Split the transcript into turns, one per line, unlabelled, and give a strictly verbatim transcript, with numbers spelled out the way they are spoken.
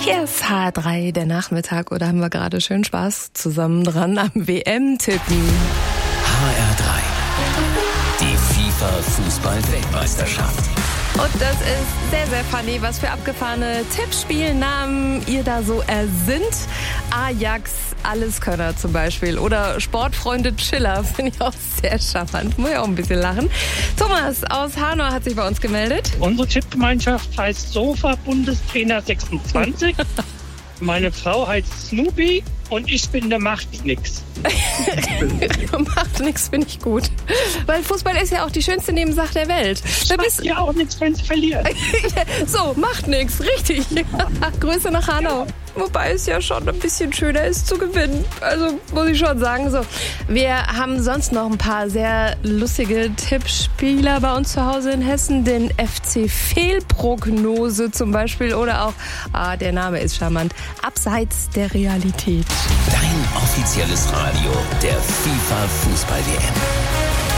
Hier ist H drei, der Nachmittag, oder haben wir gerade schön Spaß zusammen dran am W M-Tippen.
H R drei, die FIFA-Fußball-Weltmeisterschaft.
Und das ist sehr, sehr funny, was für abgefahrene Tippspielnamen ihr da so ersinnt. Ajax, Alleskönner zum Beispiel. Oder Sportfreunde Chiller, finde ich auch sehr charmant. Muss ja auch ein bisschen lachen. Thomas aus Hanau hat sich bei uns gemeldet.
Unsere Tippgemeinschaft heißt Sofa Bundestrainer sechsundzwanzig. Meine Frau heißt Snoopy und ich bin der Macht nix.
Macht nix, finde ich gut. Weil Fußball ist ja auch die schönste Nebensache der Welt.
Da bist ja auch nichts, wenn sie verlieren.
So, macht nix, richtig. Grüße nach Hanau. Wobei es ja schon ein bisschen schöner ist zu gewinnen. Also muss ich schon sagen. So, wir haben sonst noch ein paar sehr lustige Tippspieler bei uns zu Hause in Hessen. Den F C Fehlprognose zum Beispiel. Oder auch, ah, der Name ist charmant, Abseits der Realität.
Dein offizielles Radio der FIFA-Fußball-W M.